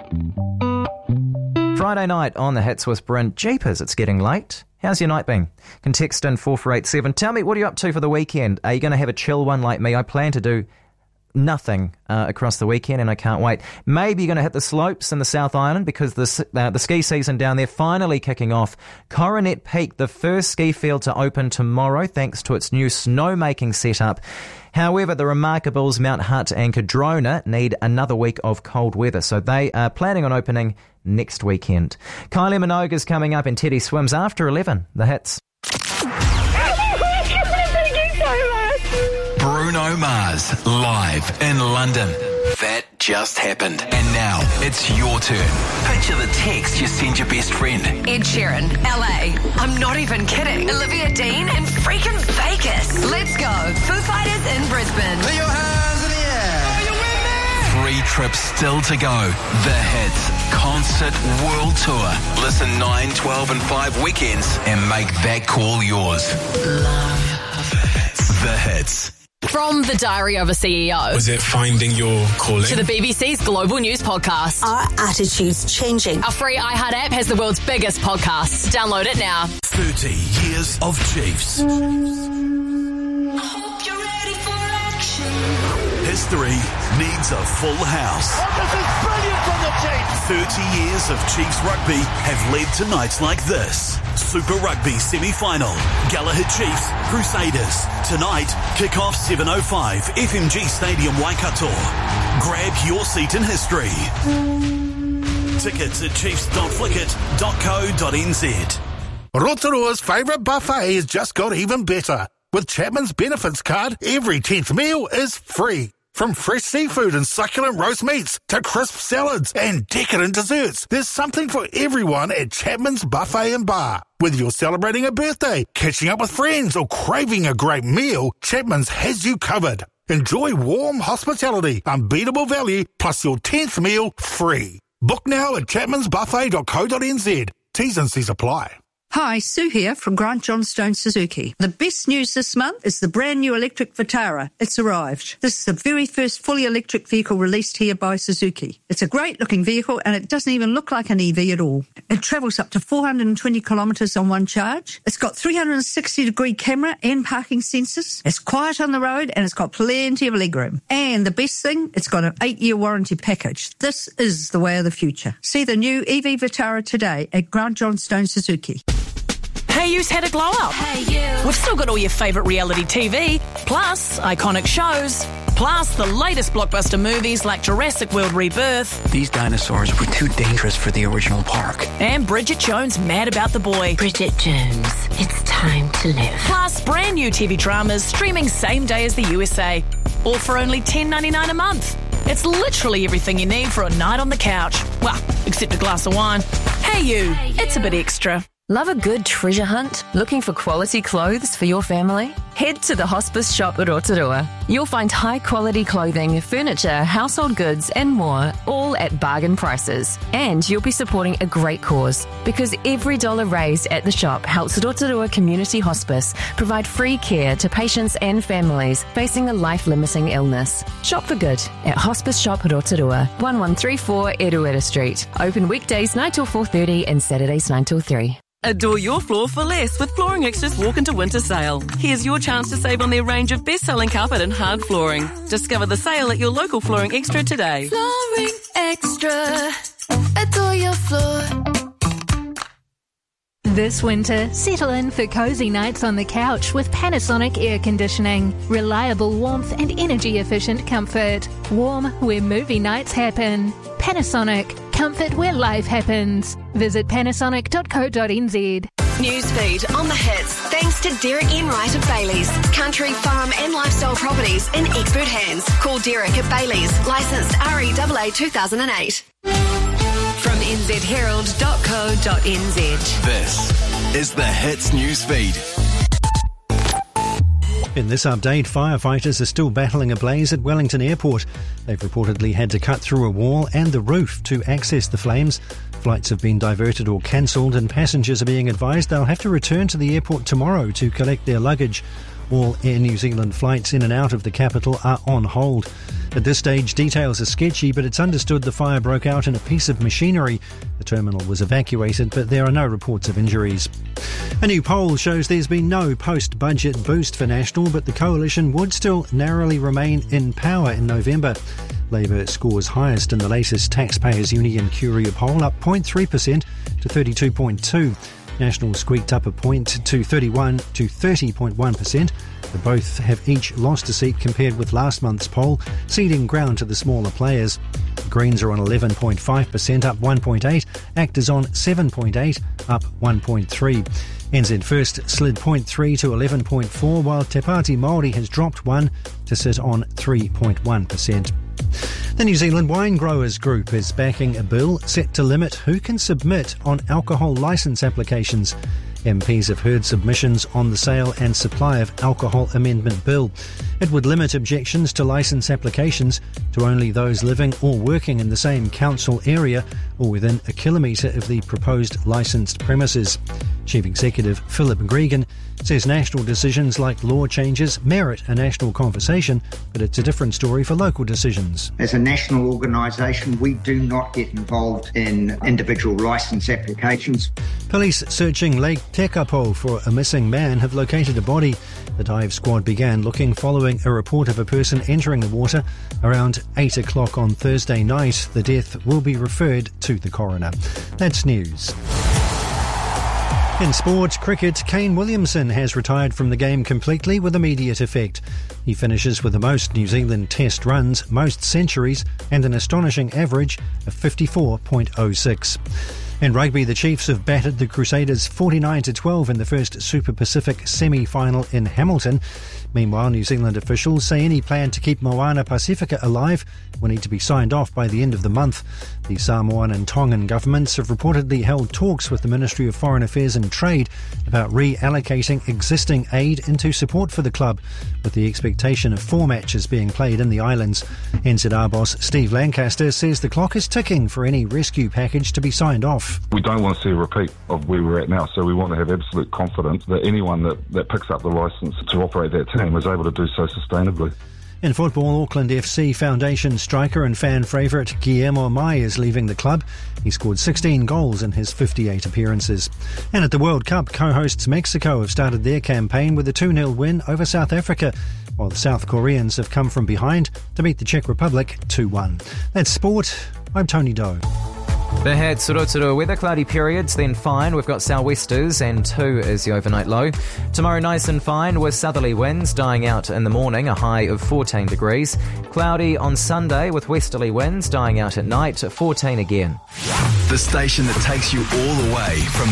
Friday night on the Hits with Bryn. Jeepers, it's getting late. How's your night been? Can text in 4487. Tell me, what are you up to for the weekend? Are you going to have a chill one like me? I plan to do nothing across the weekend, and I can't wait. Maybe you're going to hit the slopes in the South Island because the ski season down there finally kicking off. Coronet Peak, the first ski field to open tomorrow thanks to its new snowmaking setup. However, the Remarkables, Mount Hutt and Cardrona need another week of cold weather, so they are planning on opening next weekend. Kylie Minogue is coming up and Teddy Swims after 11. The Hits. Bruno Mars, live in London. That just happened. And now, it's your turn. Picture the text you send your best friend. Ed Sheeran, LA. I'm not even kidding. Olivia Dean in freaking Vegas. Let's go. Foo Fighters in Brisbane. Put your hands in the air. Oh, you win there. 3 trips still to go. The Hits Concert World Tour. Listen 9, 12 and 5 weekends and make that call yours. Love The Hits. The Hits. From the Diary of a CEO. Was it finding your calling? To the BBC's Global News Podcast. Our attitude's changing. Our free iHeart app has the world's biggest podcasts. Download it now. 30 years of Chiefs. Hope you're ready for action. History needs a full house. Oh, this is brilliant from the Chiefs. 30 years of Chiefs rugby have led to nights like this. Super Rugby semi-final. Galahad Chiefs, Crusaders. Tonight, kick-off 7:05, FMG Stadium, Waikato. Grab your seat in history. Tickets at chiefs.flickit.co.nz. Rotorua's favourite buffet has just got even better. With Chapman's Benefits card, every 10th meal is free. From fresh seafood and succulent roast meats to crisp salads and decadent desserts, there's something for everyone at Chapman's Buffet and Bar. Whether you're celebrating a birthday, catching up with friends, or craving a great meal, Chapman's has you covered. Enjoy warm hospitality, unbeatable value, plus your 10th meal free. Book now at chapmansbuffet.co.nz. T's and C's apply. Hi, Sue here from Grant Johnstone Suzuki. The best news this month is the brand new electric Vitara. It's arrived. This is the very first fully electric vehicle released here by Suzuki. It's a great looking vehicle and it doesn't even look like an EV at all. It travels up to 420 kilometres on one charge. It's got 360-degree camera and parking sensors. It's quiet on the road and it's got plenty of legroom. And the best thing, it's got an 8-year warranty package. This is the way of the future. See the new EV Vitara today at Grant Johnstone Suzuki. Hey You's had a glow up. Hey You. We've still got all your favourite reality TV, plus iconic shows, plus the latest blockbuster movies like Jurassic World Rebirth. These dinosaurs were too dangerous for the original park. And Bridget Jones' Mad About the Boy. Bridget Jones, it's time to live. Plus brand new TV dramas streaming same day as the USA. All for only $10.99 a month. It's literally everything you need for a night on the couch. Well, except a glass of wine. Hey You, it's a bit extra. Love a good treasure hunt? Looking for quality clothes for your family? Head to the Hospice Shop at Rotorua. You'll find high-quality clothing, furniture, household goods and more, all at bargain prices. And you'll be supporting a great cause, because every dollar raised at the shop helps Rotorua Community Hospice provide free care to patients and families facing a life-limiting illness. Shop for good at Hospice Shop Rotorua, 1134 Eruera Street. Open weekdays 9 till 4:30 and Saturdays 9 till 3. Adore your floor for less with Flooring Extra's Walk Into Winter Sale. Here's your chance to save on their range of best-selling carpet and hard flooring. Discover the sale at your local Flooring Extra today. Flooring Extra. Adore your floor. This winter, settle in for cozy nights on the couch with Panasonic air conditioning. Reliable warmth and energy-efficient comfort. Warm where movie nights happen. Panasonic. Comfort where life happens. Visit panasonic.co.nz. Newsfeed on the Hits, thanks to Derek Enright of Bailey's. Country, farm and lifestyle properties in expert hands. Call Derek at Bailey's, licensed REAA 2008. From nzherald.co.nz. This is the Hits Newsfeed. In this update, firefighters are still battling a blaze at Wellington Airport. They've reportedly had to cut through a wall and the roof to access the flames. Flights have been diverted or cancelled and passengers are being advised they'll have to return to the airport tomorrow to collect their luggage. All Air New Zealand flights in and out of the capital are on hold. At this stage, details are sketchy, but it's understood the fire broke out in a piece of machinery. The terminal was evacuated, but there are no reports of injuries. A new poll shows there's been no post-budget boost for National, but the coalition would still narrowly remain in power in November. Labour scores highest in the latest Taxpayers Union Curia poll, up 0.3% to 32.2%. National squeaked up a point to 30.1%. But both have each lost a seat compared with last month's poll, ceding ground to the smaller players. The Greens are on 11.5%, up 1.8%. ACT is on 7.8%, up 1.3%. NZ First slid 0.3 to 11.4%, while Te Pāti Māori has dropped 1 to sit on 3.1%. The New Zealand Wine Growers Group is backing a bill set to limit who can submit on alcohol licence applications. MPs have heard submissions on the sale and supply of alcohol amendment bill. It would limit objections to licence applications to only those living or working in the same council area or within a kilometre of the proposed licensed premises. Chief Executive Philip Gregan says national decisions like law changes merit a national conversation, but it's a different story for local decisions. As a national organisation, we do not get involved in individual licence applications. Police searching Lake Tekapo for a missing man have located a body. The dive squad began looking following a report of a person entering the water around 8 o'clock on Thursday night. The death will be referred to the coroner. That's news. In sport, cricket, Kane Williamson has retired from the game completely with immediate effect. He finishes with the most New Zealand Test runs, most centuries, and an astonishing average of 54.06. In rugby, the Chiefs have battered the Crusaders 49-12 in the first Super Pacific semi-final in Hamilton. Meanwhile, New Zealand officials say any plan to keep Moana Pacifica alive will need to be signed off by the end of the month. The Samoan and Tongan governments have reportedly held talks with the Ministry of Foreign Affairs and Trade about reallocating existing aid into support for the club, with the expectation of 4 matches being played in the islands. NZR boss Steve Lancaster says the clock is ticking for any rescue package to be signed off. We don't want to see a repeat of where we're at now, so we want to have absolute confidence that anyone that picks up the licence to operate that team is able to do so sustainably. In football, Auckland FC Foundation striker and fan favourite Guillermo Mai is leaving the club. He scored 16 goals in his 58 appearances. And at the World Cup, co-hosts Mexico have started their campaign with a 2-0 win over South Africa, while the South Koreans have come from behind to beat the Czech Republic 2-1. That's sport. I'm Tony Doe. The Hats Rotorua weather, cloudy periods, then fine. We've got sou'westers and 2 is the overnight low. Tomorrow nice and fine with southerly winds dying out in the morning, a high of 14 degrees. Cloudy on Sunday with westerly winds dying out at night, 14 again. The station that takes you all the way from